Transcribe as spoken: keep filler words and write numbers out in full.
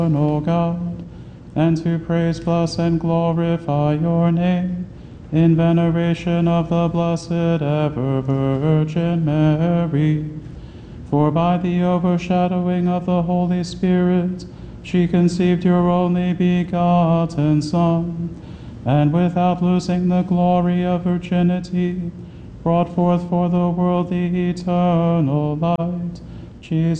eternal God, and to praise, bless, and glorify your name, in veneration of the Blessed Ever Virgin Mary. For by the overshadowing of the Holy Spirit, she conceived your only begotten Son, and without losing the glory of virginity, brought forth for the world the eternal light, Jesus.